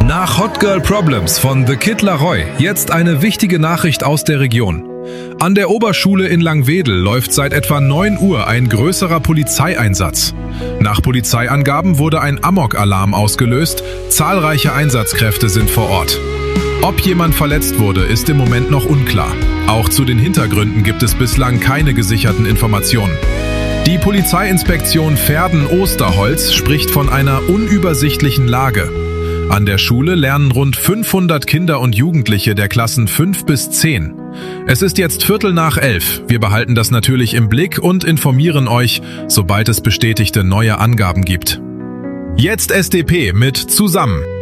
Nach Hot Girl Problems von The Kid Laroi jetzt eine wichtige Nachricht aus der Region. An der Oberschule in Langwedel läuft seit etwa 9 Uhr ein größerer Polizeieinsatz. Nach Polizeiangaben wurde ein Amok-Alarm ausgelöst, zahlreiche Einsatzkräfte sind vor Ort. Ob jemand verletzt wurde, ist im Moment noch unklar. Auch zu den Hintergründen gibt es bislang keine gesicherten Informationen. Die Polizeiinspektion Verden-Osterholz spricht von einer unübersichtlichen Lage. An der Schule lernen rund 500 Kinder und Jugendliche der Klassen 5 bis 10. Es ist jetzt 11:15. Wir behalten das natürlich im Blick und informieren euch, sobald es bestätigte neue Angaben gibt. Jetzt SDP mit Zusammen.